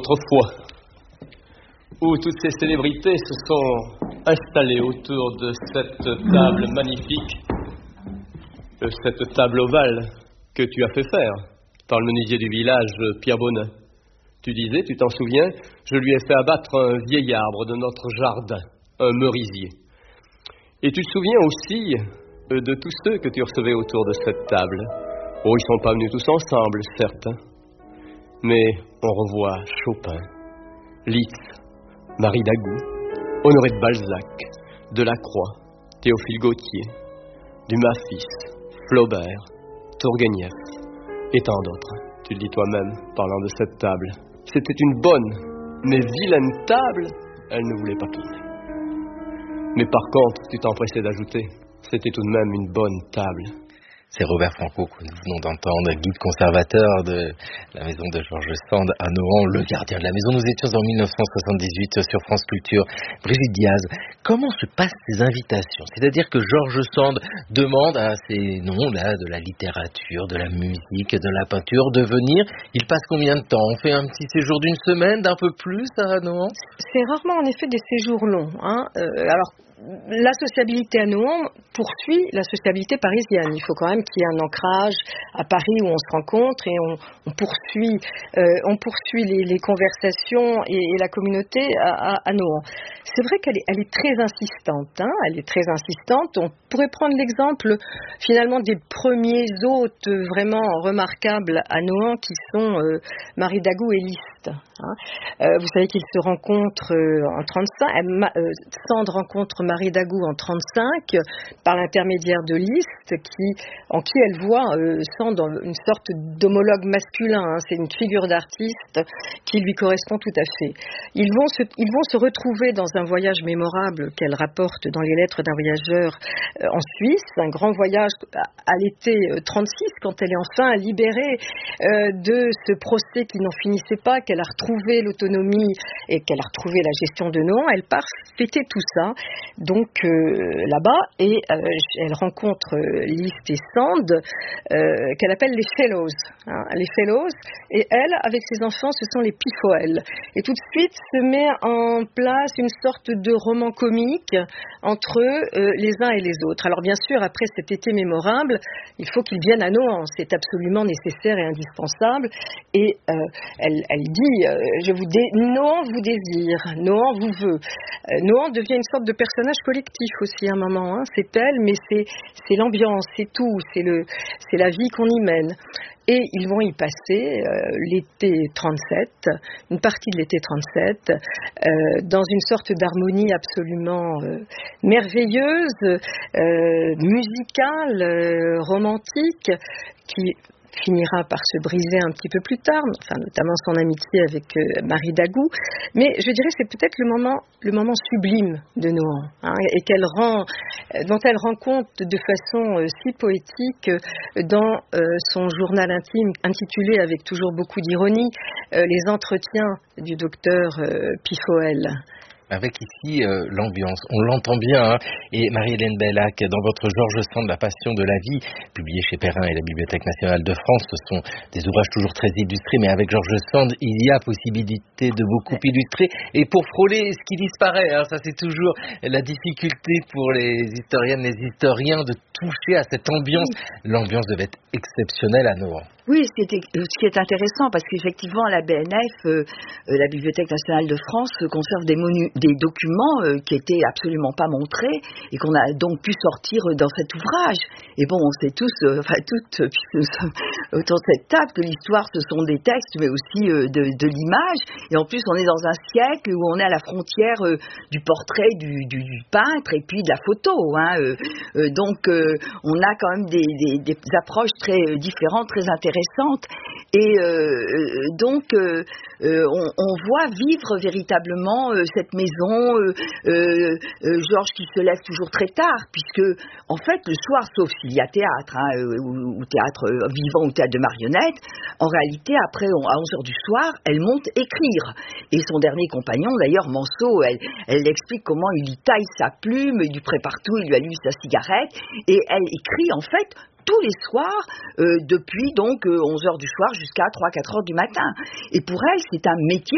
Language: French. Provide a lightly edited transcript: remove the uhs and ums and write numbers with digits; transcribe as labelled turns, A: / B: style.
A: autrefois, où toutes ces célébrités se sont installées autour de cette table magnifique, cette table ovale que tu as fait faire par le menuisier du village, Pierre Bonnet. Tu disais, tu t'en souviens, je lui ai fait abattre un vieil arbre de notre jardin, un merisier. Et tu te souviens aussi de tous ceux que tu recevais autour de cette table. Oh, ils sont pas venus tous ensemble, certes, mais on revoit Chopin, Liszt, Marie Dagout, Honoré de Balzac, Delacroix, Théophile Gautier, Dumas fils, Flaubert, Tourguenieff et tant d'autres. Tu le dis toi-même, parlant de cette table. C'était une bonne, mais vilaine table, elle ne voulait pas quitter. Mais par contre, tu t'empressais d'ajouter, c'était tout de même une bonne table.
B: C'est Robert Franco que nous venons d'entendre, guide conservateur de la maison de George Sand à Nohant, le gardien de la maison. Nous étions en 1978 sur France Culture. Brigitte Diaz, comment se passent ces invitations? C'est-à-dire que George Sand demande à ces noms-là de la littérature, de la musique, de la peinture de venir. Il passe combien de temps? On fait un petit séjour d'une semaine, d'un peu plus à Nohant?
C: C'est rarement en effet des séjours longs. Alors, la sociabilité à Nohant poursuit la sociabilité parisienne. Il faut quand même qu'il y ait un ancrage à Paris où on se rencontre et on poursuit les conversations et la communauté à Nohant. C'est vrai qu'elle est très insistante. Elle est très insistante. On pourrait prendre l'exemple finalement des premiers hôtes vraiment remarquables à Nohant qui sont Marie Dagout et Liszt. Vous savez qu'ils se rencontrent en 1935. Sand rencontre Marie Dagout en 1935 par l'intermédiaire de Liszt, en qui elle voit Sand une sorte d'homologue masculin. C'est une figure d'artiste qui lui correspond tout à fait. Ils vont se retrouver dans un voyage mémorable qu'elle rapporte dans les lettres d'un voyageur en Suisse, un grand voyage à l'été 1936, quand elle est enfin libérée de ce procès qui n'en finissait pas, qu'elle a retrouvé l'autonomie et qu'elle a retrouvé la gestion de Nohant. Elle part fêter tout ça donc là-bas et elle rencontre Liszt et Sand qu'elle appelle les Fellows. Les Fellows, et elle, avec ses enfants, ce sont les Pifoel. Et tout de suite se met en place une sorte de roman comique entre les uns et les autres. Alors bien sûr, après cet été mémorable, il faut qu'ils viennent à Nohant. C'est absolument nécessaire et indispensable. Et elle dit, Nohant vous désire, Nohant vous veut. Nohant devient une sorte de personnage collectif aussi à un moment. C'est elle, mais c'est l'ambiance, c'est tout, c'est la vie qu'on y mène. Et ils vont y passer l'été 37, une partie de l'été 37, dans une sorte d'harmonie absolument merveilleuse, musicale, romantique, qui finira par se briser un petit peu plus tard, notamment son amitié avec Marie Dagout. Mais je dirais que c'est peut-être le moment sublime de Nohant, et dont elle rend compte de façon si poétique dans son journal intime intitulé avec toujours beaucoup d'ironie Les entretiens du docteur Pifoel.
B: Avec ici l'ambiance, on l'entend bien, et Marie-Hélène Bellac, dans votre George Sand, La Passion de la vie, publié chez Perrin et la Bibliothèque nationale de France, ce sont des ouvrages toujours très illustrés, mais avec George Sand, il y a possibilité de beaucoup illustrer, et pour frôler ce qui disparaît, ça c'est toujours la difficulté pour les historiennes, les historiens, de toucher à cette ambiance. L'ambiance devait être exceptionnelle à Nohant.
D: Oui, ce qui est intéressant, parce qu'effectivement, la BNF, la Bibliothèque nationale de France, conserve des documents qui étaient absolument pas montrés et qu'on a donc pu sortir dans cet ouvrage. Et bon, on sait tous, toutes, puisque nous sommes autour de cette table, que l'histoire, ce sont des textes, mais aussi de l'image. Et en plus, on est dans un siècle où on est à la frontière du portrait du peintre et puis de la photo. Donc, on a quand même des approches très différentes, très intéressantes. Et donc on voit vivre véritablement cette maison, Georges qui se lève toujours très tard, puisque en fait le soir, sauf s'il y a théâtre, ou théâtre vivant ou théâtre de marionnettes, en réalité après à 11h du soir elle monte écrire, et son dernier compagnon d'ailleurs, Manceau, elle explique comment il lui taille sa plume, il lui prépare tout, il lui allume sa cigarette, et elle écrit en fait tous les soirs, depuis donc 11h du soir jusqu'à 3-4h du matin. Et pour elle, c'est un métier